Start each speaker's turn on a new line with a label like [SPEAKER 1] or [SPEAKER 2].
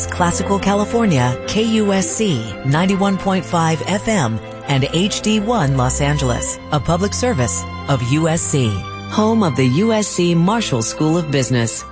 [SPEAKER 1] Classical California, KUSC 91.5 FM, and HD1 Los Angeles, a public service of USC, home of the USC Marshall School of Business.